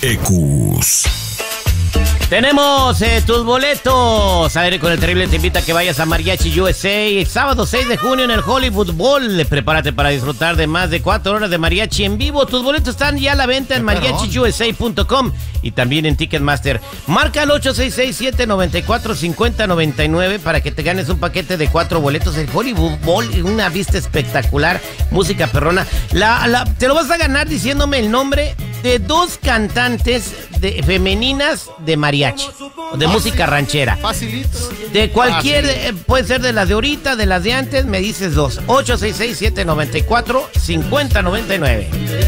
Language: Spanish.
ECUs. Tenemos tus boletos. Aire con el Terrible te invita a que vayas a Mariachi USA. Sábado 6 de junio en el Hollywood Bowl. Prepárate para disfrutar de más de 4 horas de mariachi en vivo. Tus boletos están ya a la venta en mariachiusa.com y también en Ticketmaster. Marca al 866-794-5099 para que te ganes un paquete de 4 boletos. El Hollywood Bowl, una vista espectacular, música perrona. Te lo vas a ganar diciéndome el nombre de 2 cantantes femeninas de mariachi, de música ranchera. Facilito. De cualquier, puede ser de las de ahorita, de las de antes, me dices 2. 866-794-5099.